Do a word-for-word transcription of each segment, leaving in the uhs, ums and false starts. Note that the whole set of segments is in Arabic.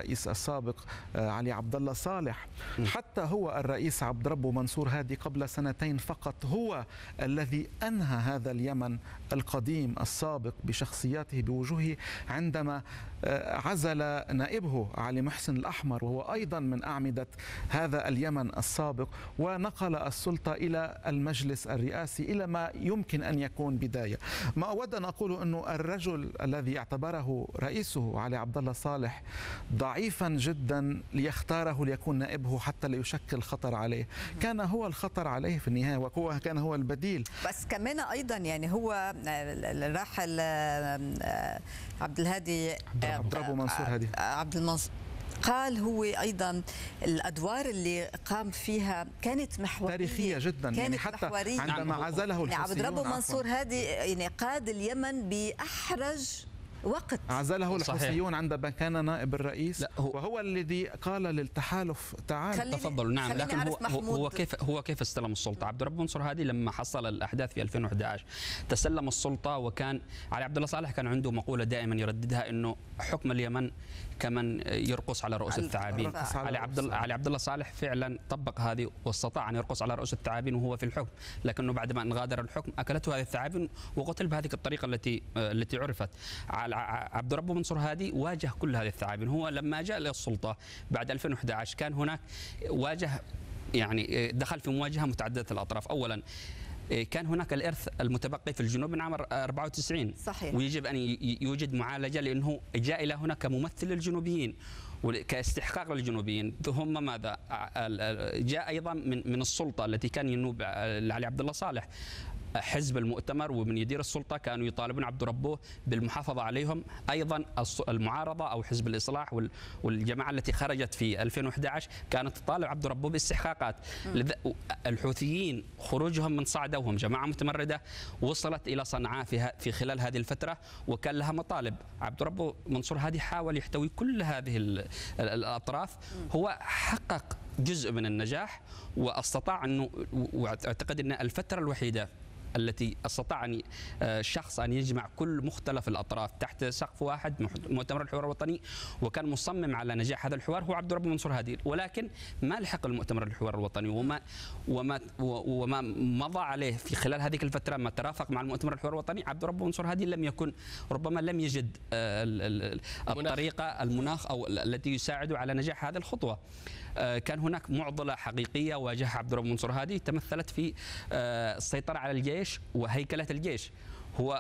الرئيس السابق علي عبد الله صالح. حتى هو الرئيس عبد ربه منصور هادي قبل سنتين فقط هو الذي أنهى هذا اليمن القديم السابق بشخصياته بوجوهه عندما عزل نائبه علي محسن الأحمر، وهو أيضا من أعمدة هذا اليمن السابق، ونقل السلطة إلى المجلس الرئاسي إلى ما يمكن أن يكون بداية. ما أود أن أقوله أنه الرجل الذي اعتبره رئيسه علي عبد الله صالح ضعيفا جدا ليختاره ليكون نائبه حتى لا يشكل خطر عليه، كان هو الخطر عليه في النهاية، وهو كان هو البديل. بس كمان أيضا يعني هو الراحل عبد الهادي عبد ربه منصور هادي عبد المنصور قال هو أيضا الأدوار اللي قام فيها كانت محورية تاريخية جدا، كانت يعني حتى محورية. عندما عزله الحوثيون، عبد ربه منصور هادي يعني قاد اليمن بأحرج وقت، عزله الحوثيون عندما كان نائب الرئيس، وهو الذي قال للتحالف تعال تفضلوا. نعم، لكن هو هو كيف هو كيف استلم السلطه؟ عبد ربه منصور هادي لما حصل الاحداث في ألفين وأحد عشر تسلم السلطه، وكان علي عبد الله صالح كان عنده مقوله دائما يرددها انه حكم اليمن كمن يرقص على رؤوس الثعابين. علي عبد الله علي عبد الله صالح فعلا طبق هذه واستطاع ان يرقص على رؤوس الثعابين وهو في الحكم، لكنه بعد ما غادر الحكم اكلته هذه الثعابين وقتل بهذه الطريقه التي التي عرفت. عبد ربه منصور هادي واجه كل هذه الثعابين. هو لما جاء للسلطه بعد ألفين وأحد عشر كان هناك واجه يعني دخل في مواجهه متعدده الاطراف. اولا كان هناك الإرث المتبقي في الجنوب من عام أربعة وتسعين، صحيح. ويجب أن يوجد معالجة، لأنه جاء إلى هنا كممثل للجنوبيين كاستحقاق للجنوبيين. ثم ماذا؟ جاء أيضا من من السلطة التي كان ينوب علي عبد الله صالح حزب المؤتمر ومن يدير السلطة كانوا يطالبون عبد ربه بالمحافظة عليهم. أيضا المعارضة أو حزب الإصلاح والجماعة التي خرجت في ألفين وأحد عشر كانت تطالب عبد ربه باستحقاقات. الحوثيين خروجهم من صعدة وهم جماعة متمردة وصلت إلى صنعاء في في خلال هذه الفترة، وكان لها مطالب. عبد ربه منصور هادي حاول يحتوي كل هذه الأطراف. هو حقق جزء من النجاح واستطاع انه، واعتقد ان الفترة الوحيدة التي استطاع ان شخص ان يجمع كل مختلف الاطراف تحت سقف واحد، مؤتمر الحوار الوطني، وكان مصمم على نجاح هذا الحوار، هو عبد ربه منصور هادي. ولكن ما لحق المؤتمر الحوار الوطني وما وما وما مضى عليه في خلال هذه الفتره، ما ترافق مع المؤتمر الحوار الوطني، عبد ربه منصور هادي لم يكن ربما لم يجد الطريقه المناخ او التي يساعد على نجاح هذه الخطوه. كان هناك معضله حقيقيه واجهها عبد ربه منصور هادي تمثلت في السيطره على الجيش وهيكله الجيش. هو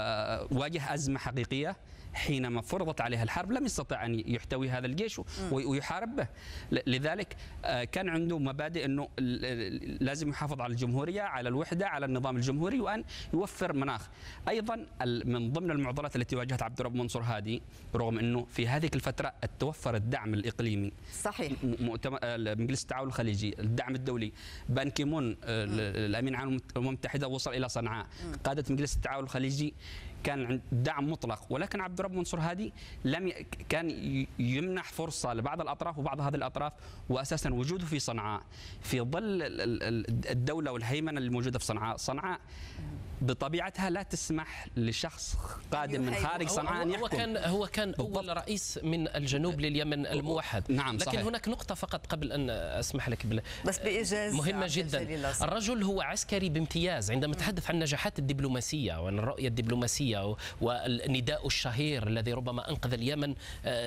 واجه ازمه حقيقيه حينما فرضت عليها الحرب، لم يستطع ان يحتوي هذا الجيش ويحارب به. لذلك كان عنده مبادئ انه لازم يحافظ على الجمهوريه، على الوحده، على النظام الجمهوري، وان يوفر مناخ. ايضا من ضمن المعضلات التي واجهت عبد ربه منصور هادي، رغم انه في هذه الفتره توفر الدعم الاقليمي، صحيح، مؤتمر مجلس التعاون الخليجي، الدعم الدولي، بان كيمون الامين العام للامم المتحده وصل الى صنعاء، قاده مجلس التعاون الخليجي كان دعم مطلق. ولكن عبد ربه منصور هادي لم ي... كان يمنح فرصه لبعض الاطراف، وبعض هذه الاطراف واساسا وجوده في صنعاء في ظل الدوله والهيمنه الموجوده في صنعاء. صنعاء بطبيعتها لا تسمح لشخص قادم من خارج صنعاء ان يحكم. هو كان هو كان اول رئيس من الجنوب لليمن الموحد. نعم، لكن صحيح. هناك نقطه فقط قبل ان اسمح لك بال... بس بايجاز مهمه جدا. الرجل هو عسكري بامتياز. عندما نتحدث عن النجاحات الدبلوماسيه وعن الرؤيه الدبلوماسيه والنداء الشهير الذي ربما انقذ اليمن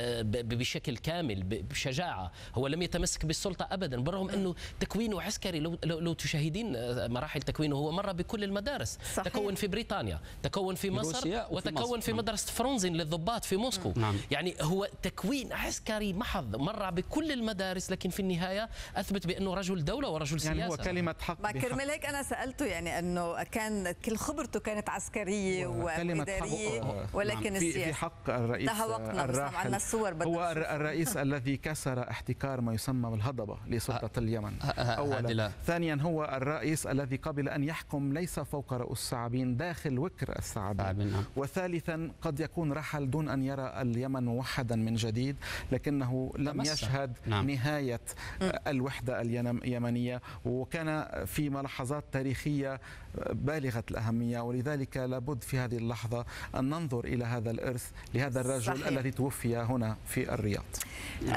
بشكل كامل بشجاعه، هو لم يتمسك بالسلطه ابدا، بالرغم انه تكوينه عسكري. لو لو تشاهدين مراحل تكوينه، هو مر بكل المدارس. صحيح. تكون في بريطانيا، تكون في مصر، وتكون في مدرسه فرونزن للضباط في موسكو. نعم. يعني هو تكوين عسكري محض، مر بكل المدارس، لكن في النهايه اثبت بانه رجل دوله ورجل سياسه. يعني هو كلمه حق. ما كرمال هيك انا سالته، يعني انه كان كل خبرته كانت عسكريه واداريه، ولكن نعم. في, في حق الرئيس الراحل هو الرئيس الذي كسر احتكار ما يسمى بالهضبه لسلطه اليمن اولا. ثانيا هو الرئيس الذي قبل ان يحكم ليس فوق رؤوس الثعابين، داخل وكر الثعابين. وثالثا قد يكون رحل دون ان يرى اليمن موحدا من جديد، لكنه لم يشهد نعم. نهايه الوحده اليمنيه، وكان في ملاحظات تاريخيه بالغه الاهميه. ولذلك لابد في هذه اللحظه ان ننظر إلى هذا الإرث لهذا الرجل. صحيح. الذي توفي هنا في الرياض.